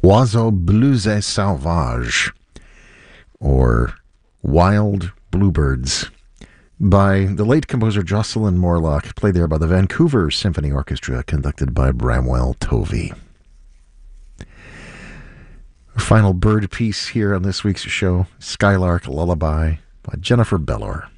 Oiseau Blues et Sauvage, or Wild Bluebirds, by the late composer Jocelyn Morlock, played there by the Vancouver Symphony Orchestra, conducted by Bramwell Tovey. Our final bird piece here on this week's show, Skylark Lullaby by Jennifer Bellor.